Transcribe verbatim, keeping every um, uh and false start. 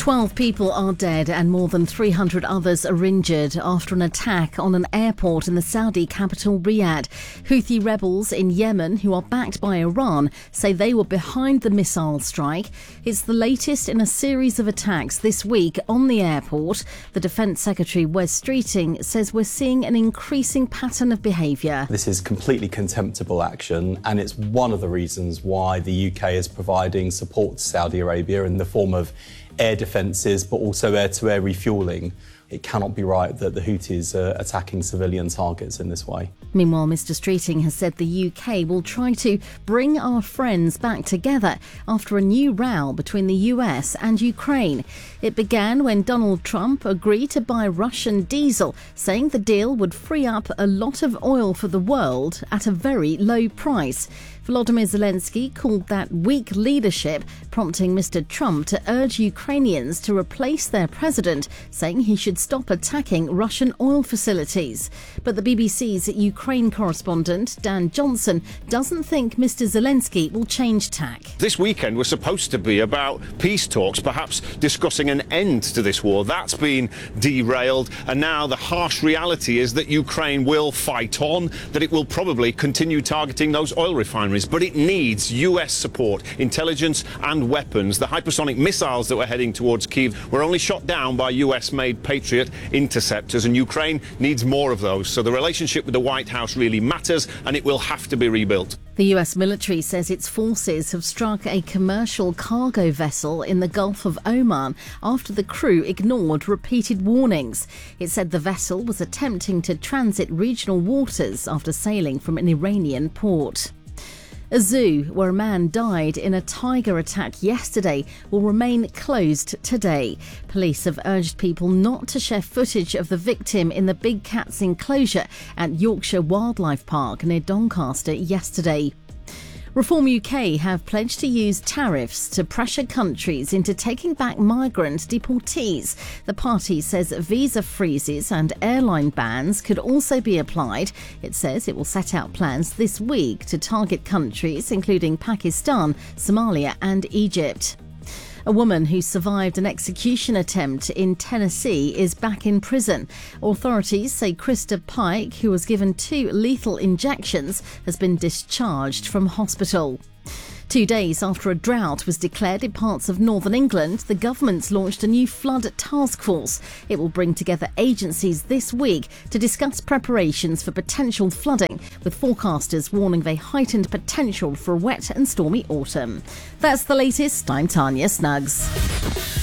Twelve people are dead and more than three hundred others are injured after an attack on an airport in the Saudi capital Riyadh. Houthi rebels in Yemen, who are backed by Iran, say they were behind the missile strike. It's the latest in a series of attacks this week on the airport. The Defence Secretary, Wes Streeting, says we're seeing an increasing pattern of behaviour. This is completely contemptible action, and it's one of the reasons why the U K is providing support to Saudi Arabia in the form of air defences, but also air-to-air refuelling. It cannot be right that the Houthis are attacking civilian targets in this way. Meanwhile, Mr Streeting has said the U K will try to bring our friends back together after a new row between the U S and Ukraine. It began when Donald Trump agreed to buy Russian diesel, saying the deal would free up a lot of oil for the world at a very low price. Volodymyr Zelensky called that weak leadership, prompting Mr Trump to urge Ukrainians to replace their president, saying he should stop attacking Russian oil facilities. But the B B C's Ukraine correspondent, Dan Johnson, doesn't think Mr Zelensky will change tack. This weekend was supposed to be about peace talks, perhaps discussing an end to this war. That's been derailed, and now the harsh reality is that Ukraine will fight on, that it will probably continue targeting those oil refineries. But it needs U S support, intelligence and weapons. The hypersonic missiles that were heading towards Kyiv were only shot down by U S-made Patriot interceptors, and Ukraine needs more of those. So the relationship with the White House really matters, and it will have to be rebuilt. The U S military says its forces have struck a commercial cargo vessel in the Gulf of Oman after the crew ignored repeated warnings. It said the vessel was attempting to transit regional waters after sailing from an Iranian port. A zoo where a man died in a tiger attack yesterday will remain closed today. Police have urged people not to share footage of the victim in the Big Cats enclosure at Yorkshire Wildlife Park near Doncaster yesterday. Reform U K have pledged to use tariffs to pressure countries into taking back migrant deportees. The party says visa freezes and airline bans could also be applied. It says it will set out plans this week to target countries including Pakistan, Somalia and Egypt. A woman who survived an execution attempt in Tennessee is back in prison. Authorities say Krista Pike, who was given two lethal injections, has been discharged from hospital. Two days after a drought was declared in parts of northern England, the government's launched a new flood task force. It will bring together agencies this week to discuss preparations for potential flooding, with forecasters warning of a heightened potential for a wet and stormy autumn. That's the latest. I'm Tanya Snuggs.